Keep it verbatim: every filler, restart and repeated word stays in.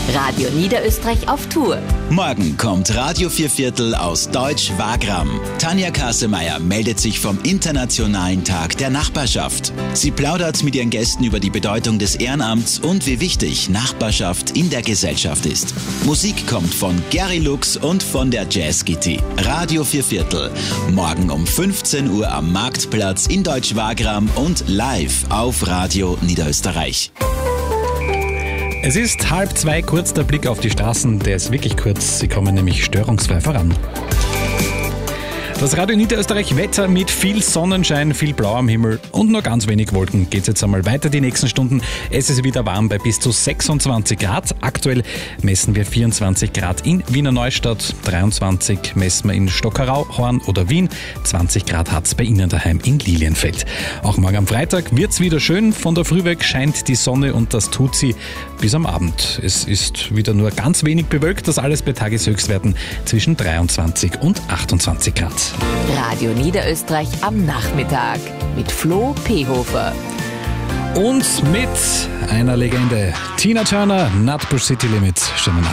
Radio Niederösterreich auf Tour. Morgen kommt Radio Vierviertel aus Deutsch-Wagram. Tanja Kasemeyer meldet sich vom Internationalen Tag der Nachbarschaft. Sie plaudert mit ihren Gästen über die Bedeutung des Ehrenamts und wie wichtig Nachbarschaft in der Gesellschaft ist. Musik kommt von Gary Lux und von der Jazz Gitti. Radio Vierviertel. Morgen um fünfzehn Uhr am Marktplatz in Deutsch-Wagram und live auf Radio Niederösterreich. Es ist halb zwei, kurz der Blick auf die Straßen, der ist wirklich kurz, sie kommen nämlich störungsfrei voran. Das Radio Niederösterreich Wetter mit viel Sonnenschein, viel Blau am Himmel und nur ganz wenig Wolken. Geht's jetzt einmal weiter die nächsten Stunden. Es ist wieder warm bei bis zu sechsundzwanzig Grad. Aktuell messen wir vierundzwanzig Grad in Wiener Neustadt, dreiundzwanzig messen wir in Stockerau, Horn oder Wien, zwanzig Grad hat's bei Ihnen daheim in Lilienfeld. Auch morgen am Freitag wird's wieder schön. Von der Früh weg scheint die Sonne und das tut sie bis am Abend. Es ist wieder nur ganz wenig bewölkt, das alles bei Tageshöchstwerten zwischen dreiundzwanzig und achtundzwanzig Grad. Radio Niederösterreich am Nachmittag mit Flo Pehofer. Und mit einer Legende, Tina Turner, Nutbush City Limits. Schönen